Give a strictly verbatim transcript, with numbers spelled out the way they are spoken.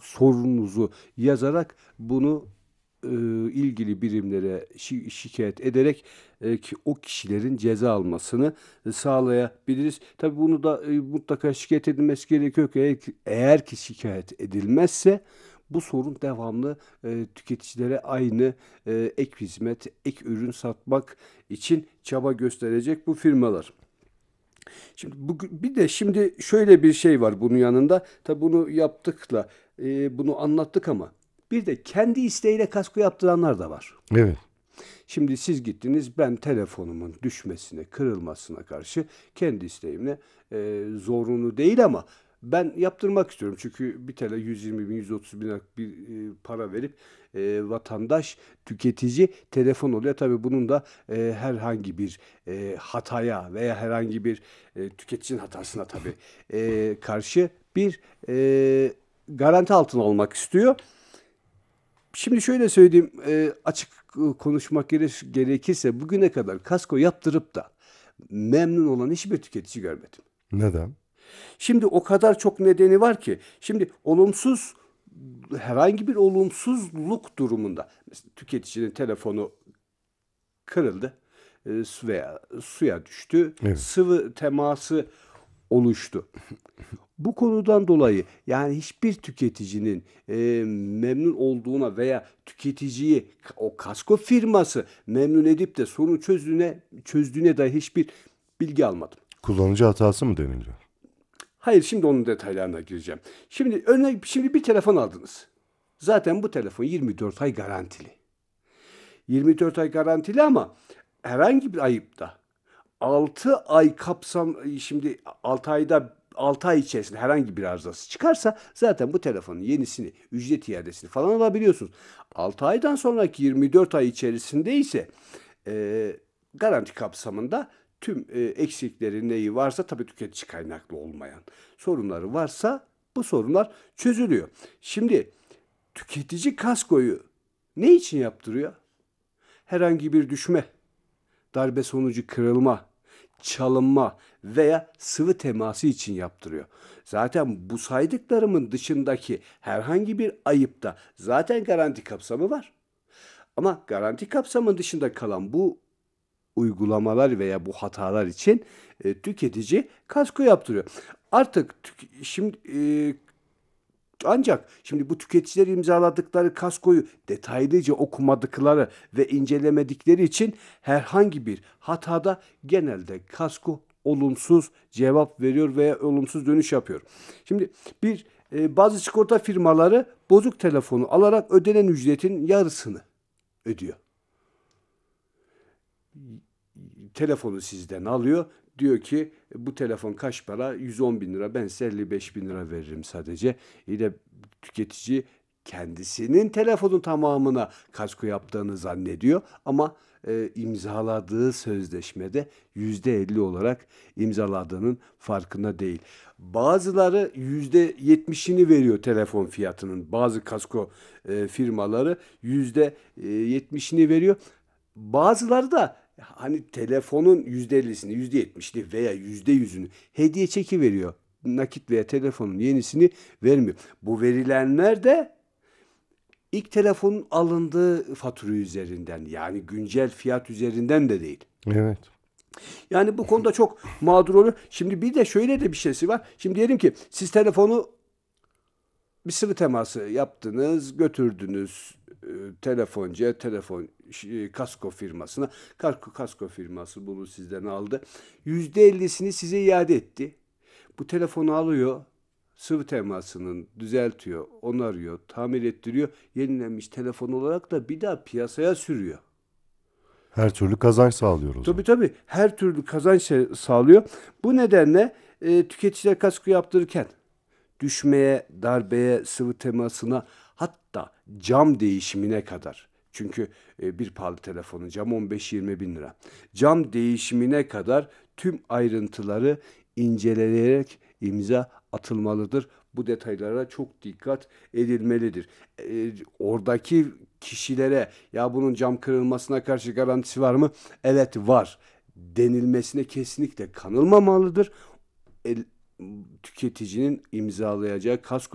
sorununuzu yazarak bunu e, ilgili birimlere şi- şikayet ederek e, ki o kişilerin ceza almasını e, sağlayabiliriz. Tabii bunu da e, mutlaka şikayet edilmesi gerekiyor ki eğer, ki eğer ki şikayet edilmezse bu sorun devamlı e, tüketicilere aynı e, ek hizmet, ek ürün satmak için çaba gösterecek bu firmalar. Şimdi bu, bir de şimdi şöyle bir şey var bunun yanında. Tabii bunu yaptıkla e, bunu anlattık ama bir de kendi isteğiyle kasko yaptıranlar da var. Evet. Şimdi siz gittiniz, ben telefonumun düşmesine, kırılmasına karşı kendi isteğimle e, zorunlu değil ama ben yaptırmak istiyorum. Çünkü bir tele yüz yirmi bin, yüz otuz bin bir e, para verip e, vatandaş, tüketici telefon oluyor. Tabii bunun da e, herhangi bir e, hataya veya herhangi bir e, tüketicinin hatasına tabii e, karşı bir e, garanti altına olmak istiyor. Şimdi şöyle söyleyeyim, e, açık e, konuşmak gere- gerekirse bugüne kadar kasko yaptırıp da memnun olan hiçbir tüketici görmedim. Neden? Şimdi o kadar çok nedeni var ki, şimdi olumsuz herhangi bir olumsuzluk durumunda mesela tüketicinin telefonu kırıldı e, su veya suya düştü, Evet. sıvı teması oluştu. Bu konudan dolayı yani hiçbir tüketicinin e, memnun olduğuna veya tüketiciyi o kasko firması memnun edip de sorunu çözdüğüne çözdüğüne dair hiçbir bilgi almadım. Kullanıcı hatası mı deniliyor? Hayır, şimdi onun detaylarına gireceğim. Şimdi örnek şimdi bir telefon aldınız. Zaten bu telefon yirmi dört ay garantili. yirmi dört ay garantili ama herhangi bir ayıpta altı ay kapsam şimdi altı ayda altı ay içerisinde herhangi bir arızası çıkarsa zaten bu telefonun yenisini, ücret iadesini falan alabiliyorsunuz. altı aydan sonraki yirmi dört ay içerisinde ise e, garanti kapsamında tüm e, eksikleri neyi varsa tabii tüketici kaynaklı olmayan sorunları varsa bu sorunlar çözülüyor. Şimdi tüketici kaskoyu ne için yaptırıyor? Herhangi bir düşme, darbe sonucu kırılma, çalınma veya sıvı teması için yaptırıyor. Zaten bu saydıklarımın dışındaki herhangi bir ayıpta zaten garanti kapsamı var. Ama garanti kapsamı dışında kalan bu uygulamalar veya bu hatalar için e, tüketici kasko yaptırıyor. Artık tük- şimdi e, ancak şimdi bu tüketiciler imzaladıkları kaskoyu detaylıca okumadıkları ve incelemedikleri için herhangi bir hatada genelde kasko olumsuz cevap veriyor veya olumsuz dönüş yapıyor. Şimdi bir e, bazı sigorta firmaları bozuk telefonu alarak ödenen ücretin yarısını ödüyor. Telefonu sizden alıyor. Diyor ki bu telefon kaç para? yüz on bin lira. Ben size elli beş bin lira veririm sadece. Yine tüketici kendisinin telefonun tamamına kasko yaptığını zannediyor. Ama e, imzaladığı sözleşmede yüzde elli olarak imzaladığının farkında değil. Bazıları yüzde yetmişini veriyor telefon fiyatının. Bazı kasko e, firmaları yüzde yetmişini veriyor. Bazıları da hani telefonun yüzde ellisini, yüzde yetmişini veya yüzde yüzünü hediye çeki veriyor. Nakit veya telefonun yenisini vermiyor. Bu verilenler de ilk telefonun alındığı fatura üzerinden yani güncel fiyat üzerinden de değil. Evet. Yani bu konuda çok mağdur oluyor. Şimdi bir de şöyle de bir şeysi var. Şimdi diyelim ki siz telefonu bir sıvı teması yaptınız, götürdünüz e, telefoncuya, telefon e, kasko firmasına. Kasko, kasko firması bunu sizden aldı. Yüzde ellisini size iade etti. Bu telefonu alıyor, sıvı temasının düzeltiyor, onarıyor, tamir ettiriyor. Yenilenmiş telefon olarak da bir daha piyasaya sürüyor. Her türlü kazanç sağlıyor o Tabii zaman. tabii her türlü kazanç sağlıyor. Bu nedenle e, tüketiciler kasko yaptırırken düşmeye, darbeye, sıvı temasına hatta cam değişimine kadar. Çünkü e, bir pahalı telefonun camı on beş yirmi bin lira. Cam değişimine kadar tüm ayrıntıları inceleyerek imza atılmalıdır. Bu detaylara çok dikkat edilmelidir. E, oradaki kişilere ya bunun cam kırılmasına karşı garantisi var mı? Evet var denilmesine kesinlikle kanılmamalıdır. El, tüketicinin imzalayacağı kasko